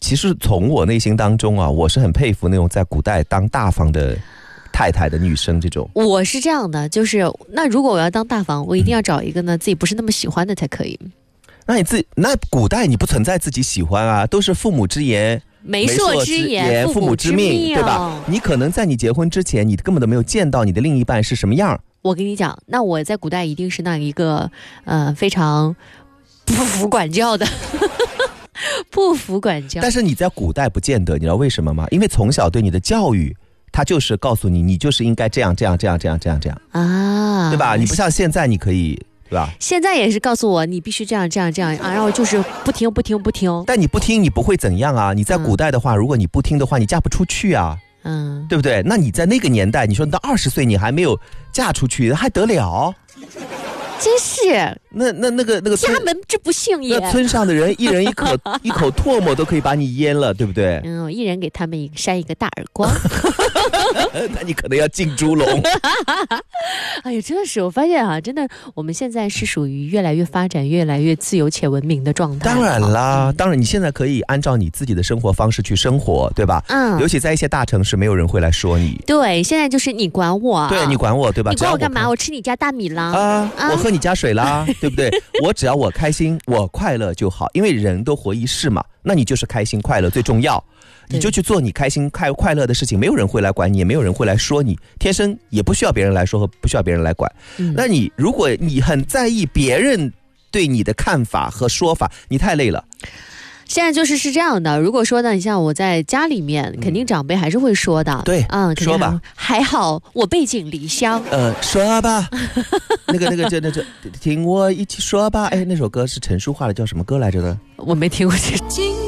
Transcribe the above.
其实从我内心当中啊，我是很佩服那种在古代当大房的太太的女生这种。 我是这样的，就是那如果我要当大房，我一定要找一个呢自己不是那么喜欢的才可以。 那古代你不存在自己喜欢啊，都是父母之言。 媒妁之言，父母之命， 对吧？你可能在你结婚之前，你根本都没有见到你的另一半是什么样。 我跟你讲，那我在古代一定是那一个非常不服管教的不服管教。 但是你在古代不见得，你知道为什么吗？因为从小对你的教育，他就是告诉你，你就是应该这样啊，对吧？你不像现在，你可以。对吧？ 现在也是告诉我你必须这样啊，然后就是不听。 但你不听，你不会怎样啊？你在古代的话，如果你不听的话，你嫁不出去啊，对不对？那你在那个年代，你说你到20岁你还没有嫁出去，还得了？ 真是那个家门之不幸也。 那村上的人一人一口唾沫都可以把你淹了，对不对？ 一人给他们扇一个大耳光。 那你可能要进猪笼。 哎呀，真的是，我发现啊，真的，我们现在是属于越来越发展、越来越自由且文明的状态。 当然啦，当然，你现在可以按照你自己的生活方式去生活，对吧？尤其在一些大城市，没有人会来说你。 对，现在就是你管我， 对你管我，对吧？ 你管我干嘛？我吃你家大米啦， 我喝你家水啦，对不对？只要我开心，我快乐就好，因为人都活一世嘛，那你就是开心快乐最重要。你就去做你开心快乐的事情，没有人会来管你，也没有人会来说你，天生也不需要别人来说和不需要别人来管。那你如果你很在意别人对你的看法和说法，你太累了。 现在是这样的，如果说呢，你像我在家里面，肯定长辈还是会说的。 对，说吧， 还好我背井离乡。 说吧，那个听我一起说吧。哎，那首歌是陈淑桦的，叫什么歌来着的？ 我没听过这。